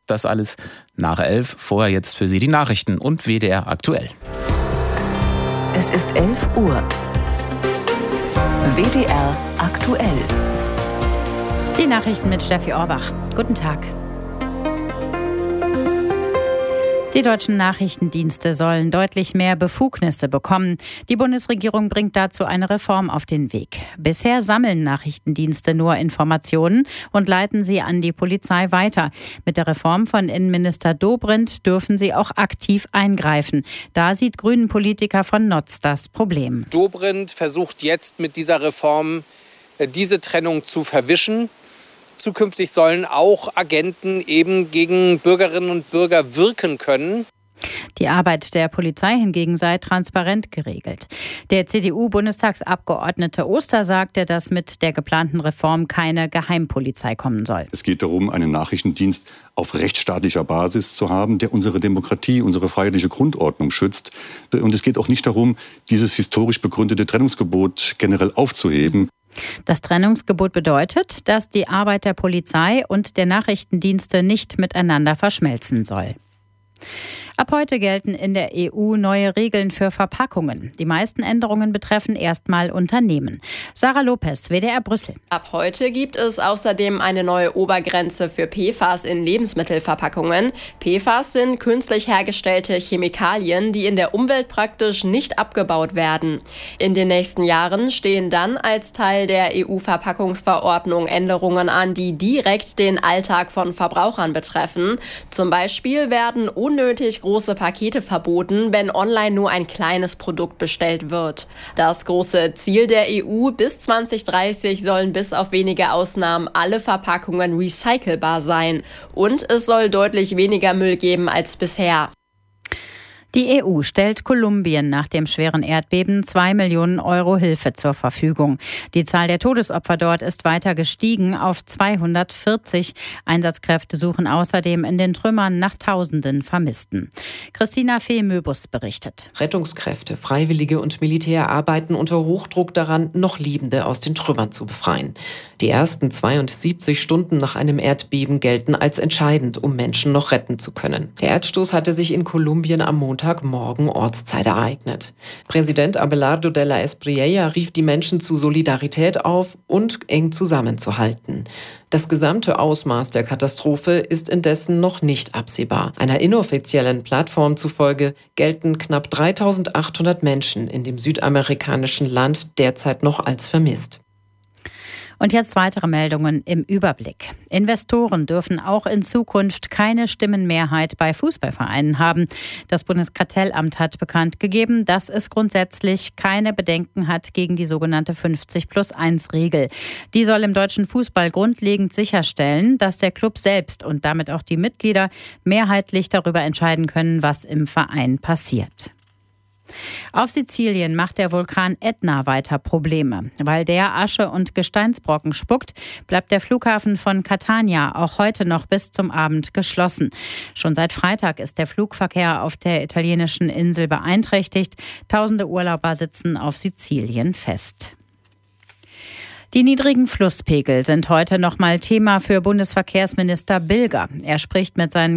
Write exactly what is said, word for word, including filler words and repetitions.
Das alles nach elf. Vorher jetzt für Sie die Nachrichten und W D R aktuell. Es ist elf Uhr. W D R aktuell. Die Nachrichten mit Steffi Orbach. Guten Tag. Die deutschen Nachrichtendienste sollen deutlich mehr Befugnisse bekommen. Die Bundesregierung bringt dazu eine Reform auf den Weg. Bisher sammeln Nachrichtendienste nur Informationen und leiten sie an die Polizei weiter. Mit der Reform von Innenminister Dobrindt dürfen sie auch aktiv eingreifen. Da sieht Grünen-Politiker von Notz das Problem. Dobrindt versucht jetzt mit dieser Reform diese Trennung zu verwischen. Zukünftig sollen auch Agenten eben gegen Bürgerinnen und Bürger wirken können. Die Arbeit der Polizei hingegen sei transparent geregelt. Der C D U-Bundestagsabgeordnete Oster sagte, dass mit der geplanten Reform keine Geheimpolizei kommen soll. Es geht darum, einen Nachrichtendienst auf rechtsstaatlicher Basis zu haben, der unsere Demokratie, unsere freiheitliche Grundordnung schützt. Und es geht auch nicht darum, dieses historisch begründete Trennungsgebot generell aufzuheben. Das Trennungsgebot bedeutet, dass die Arbeit der Polizei und der Nachrichtendienste nicht miteinander verschmelzen soll. Ab heute gelten in der E U neue Regeln für Verpackungen. Die meisten Änderungen betreffen erstmal Unternehmen. Sarah Lopez, W D R Brüssel. Ab heute gibt es außerdem eine neue Obergrenze für P F A S in Lebensmittelverpackungen. P F A S sind künstlich hergestellte Chemikalien, die in der Umwelt praktisch nicht abgebaut werden. In den nächsten Jahren stehen dann als Teil der E U-Verpackungsverordnung Änderungen an, die direkt den Alltag von Verbrauchern betreffen. Zum Beispiel werden unnötig große Pakete verboten, wenn online nur ein kleines Produkt bestellt wird. Das große Ziel der E U: bis zwanzig dreißig sollen bis auf wenige Ausnahmen alle Verpackungen recycelbar sein. Und es soll deutlich weniger Müll geben als bisher. Die E U stellt Kolumbien nach dem schweren Erdbeben zwei Millionen Euro Hilfe zur Verfügung. Die Zahl der Todesopfer dort ist weiter gestiegen auf zweihundertvierzig. Einsatzkräfte suchen außerdem in den Trümmern nach Tausenden Vermissten. Christina Fee-Möbus berichtet. Rettungskräfte, Freiwillige und Militär arbeiten unter Hochdruck daran, noch Lebende aus den Trümmern zu befreien. Die ersten zweiundsiebzig Stunden nach einem Erdbeben gelten als entscheidend, um Menschen noch retten zu können. Der Erdstoß hatte sich in Kolumbien am Montagmorgen Ortszeit ereignet. Präsident Abelardo de la Espriella rief die Menschen zu Solidarität auf und eng zusammenzuhalten. Das gesamte Ausmaß der Katastrophe ist indessen noch nicht absehbar. Einer inoffiziellen Plattform zufolge gelten knapp dreitausendachthundert Menschen in dem südamerikanischen Land derzeit noch als vermisst. Und jetzt weitere Meldungen im Überblick. Investoren dürfen auch in Zukunft keine Stimmenmehrheit bei Fußballvereinen haben. Das Bundeskartellamt hat bekannt gegeben, dass es grundsätzlich keine Bedenken hat gegen die sogenannte fünfzig plus eins Regel. Die soll im deutschen Fußball grundlegend sicherstellen, dass der Club selbst und damit auch die Mitglieder mehrheitlich darüber entscheiden können, was im Verein passiert. Auf Sizilien macht der Vulkan Ätna weiter Probleme. Weil der Asche und Gesteinsbrocken spuckt, bleibt der Flughafen von Catania auch heute noch bis zum Abend geschlossen. Schon seit Freitag ist der Flugverkehr auf der italienischen Insel beeinträchtigt. Tausende Urlauber sitzen auf Sizilien fest. Die niedrigen Flusspegel sind heute noch mal Thema für Bundesverkehrsminister Bilger. Er spricht mit seinen